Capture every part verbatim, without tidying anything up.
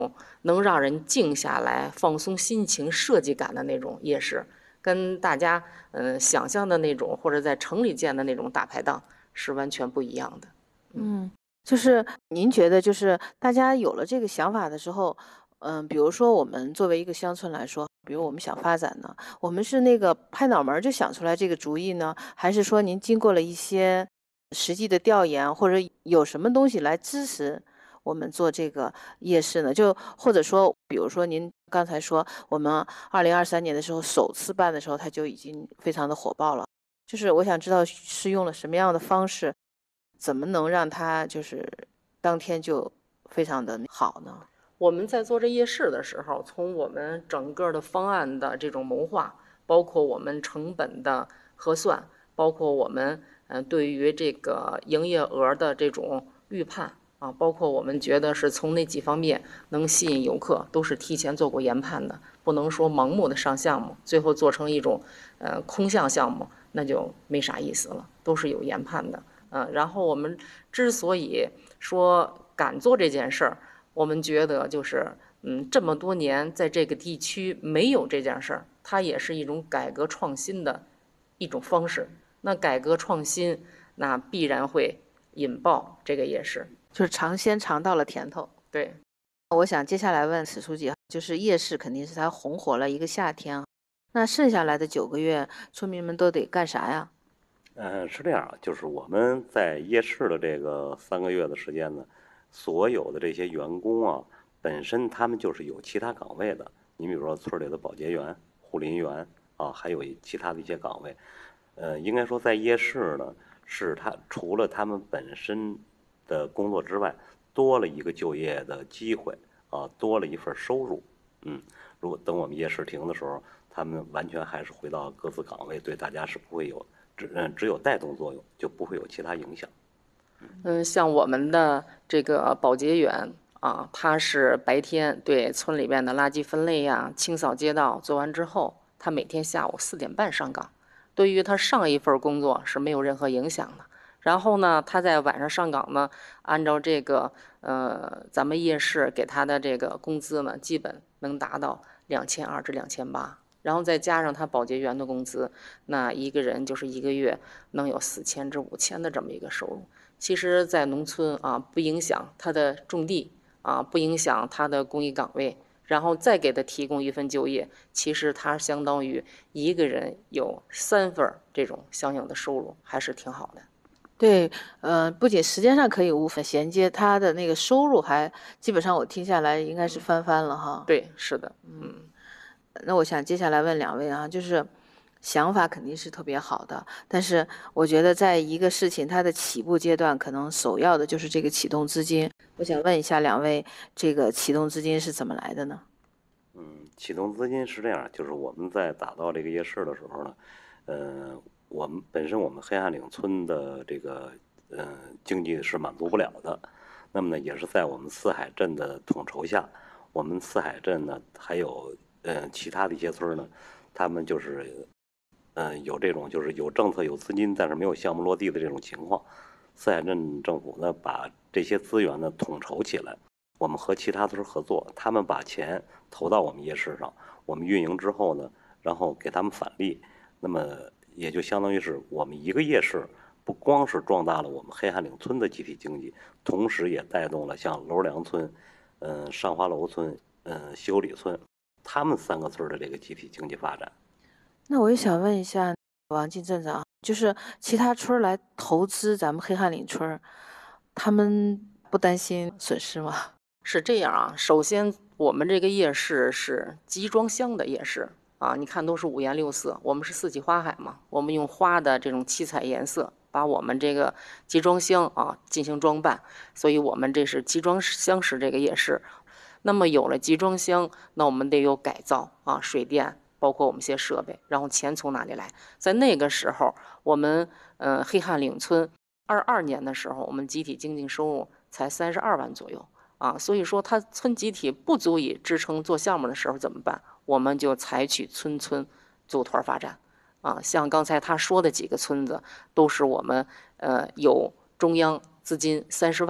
能让人静下来、放松心情、设计感的那种夜市，跟大家嗯、呃、想象的那种或者在城里见的那种大排档是完全不一样的。 嗯，就是您觉得，就是大家有了这个想法的时候，嗯，比如说我们作为一个乡村来说，比如我们想发展呢，我们是那个拍脑门就想出来这个主意呢，还是说您经过了一些实际的调研，或者有什么东西来支持我们做这个夜市呢？就或者说，比如说您刚才说，我们二零二三年的时候首次办的时候，它就已经非常的火爆了。就是我想知道是用了什么样的方式，怎么能让它就是当天就非常的好呢？ 我们在做这夜市的时候，从我们整个的方案的这种谋划，包括我们成本的核算，包括我们嗯对于这个营业额的这种预判啊，包括我们觉得是从哪几方面能吸引游客，都是提前做过研判的，不能说盲目的上项目，最后做成一种呃空项项目，那就没啥意思了，都是有研判的。嗯，然后我们之所以说敢做这件事儿，我们觉得就是，嗯，这么多年在这个地区没有这件事儿，它也是一种改革创新的一种方式。那改革创新，那必然会引爆这个夜市。 就是尝鲜尝到了甜头。 对， 我想接下来问史书记，就是夜市肯定是它红火了一个夏天，那剩下来的九个月，村民们都得干啥呀？ 呃，是这样，就是我们在夜市的这个三个月的时间呢，所有的这些员工啊，本身他们就是有其他岗位的。你比如说村里的保洁员、护林员啊，还有其他的一些岗位。呃，应该说在夜市呢，是他除了他们本身的工作之外，多了一个就业的机会啊，多了一份收入。嗯，如果等我们夜市停的时候，他们完全还是回到各自岗位，对大家是不会有只嗯只有带动作用，就不会有其他影响。 嗯，像我们的这个保洁员啊，他是白天对村里面的垃圾分类呀、清扫街道做完之后，他每天下午四点半上岗，对于他上一份工作是没有任何影响的。然后呢，他在晚上上岗呢，按照这个呃咱们夜市给他的这个工资呢，基本能达到两千二至两千八。然后再加上他保洁员的工资，那一个人就是一个月能有四千至五千的这么一个收入。其实，在农村啊，不影响他的种地啊，不影响他的公益岗位，然后再给他提供一份就业，其实他相当于一个人有三份这种相应的收入，还是挺好的。 对，呃，不仅时间上可以无缝衔接，他的那个收入还基本上我听下来应该是翻番了哈。 对，是的，嗯。 那我想接下来问两位啊，就是想法肯定是特别好的，但是我觉得在一个事情它的起步阶段，可能首要的就是这个启动资金。我想问一下两位，这个启动资金是怎么来的呢？ 嗯，启动资金是这样，就是我们在打造这个夜市的时候呢，呃，我们本身我们黑汉岭村的这个呃经济是满足不了的，那么呢，也是在我们四海镇的统筹下，我们四海镇呢还有呃其他的一些村呢，他们就是呃有这种就是有政策有资金，但是没有项目落地的这种情况，四海镇政府呢把这些资源呢统筹起来。我们和其他村合作，他们把钱投到我们夜市上，我们运营之后呢，然后给他们返利，那么也就相当于是我们一个夜市，不光是壮大了我们黑汉岭村的集体经济，同时也带动了像楼梁村、嗯、呃、上花楼村、嗯、呃、西沟里村，他们三个村的这个集体经济发展。 那我也想问一下王进镇长，就是其他村来投资咱们黑汉岭村，他们不担心损失吗？ 是这样啊，首先我们这个夜市是集装箱的夜市啊，你看都是五颜六色，我们是四季花海嘛，我们用花的这种七彩颜色把我们这个集装箱啊进行装扮，所以我们这是集装箱式这个夜市。那么有了集装箱，那我们得有改造啊，水电，包括我们一些设备，然后钱从哪里来？在那个时候，我们呃黑汉岭村二二年的时候，我们集体经济收入才三十二万左右。啊，所以说它村集体不足以支撑做项目的时候怎么办？我们就采取村村组团发展。啊，像刚才他说的几个村子，都是我们呃有中央资金三十万，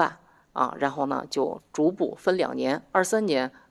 啊，然后呢就逐步分两年，二三年